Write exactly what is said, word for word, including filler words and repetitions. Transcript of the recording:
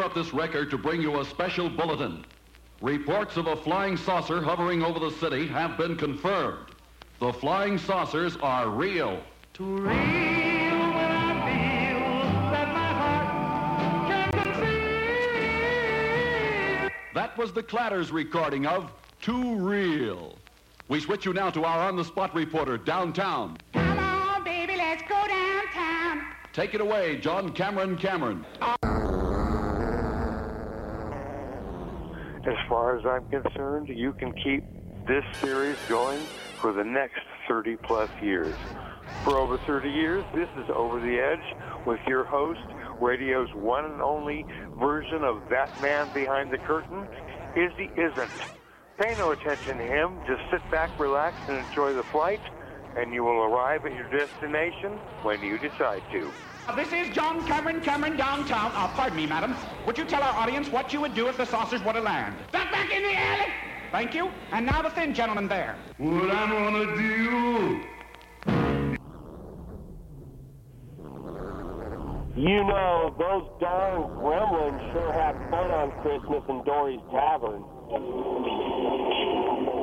interrupt this record to bring you a special bulletin. Reports of a flying saucer hovering over the city have been confirmed. The flying saucers are real. Too real when I feel that my heart can conceive. That was the Clatters recording of Too Real. We switch you now to our on-the-spot reporter downtown. Come on, baby, let's go downtown. Take it away, John Cameron Cameron. As far as I'm concerned, you can keep this series going for the next thirty plus years. For over thirty years, this is Over the Edge with your host, radio's one and only version of that man behind the curtain, Izzy Isn't. Pay no attention to him, just sit back, relax, and enjoy the flight, and you will arrive at your destination when you decide to. This is John Cameron Cameron downtown. Uh, pardon me, madam. Would you tell our audience what you would do if the saucers were to land? Duck back in the alley! Thank you. And now the thin gentleman there. What I'm gonna do? You know, those darn gremlins sure had fun on Christmas in Dory's Tavern.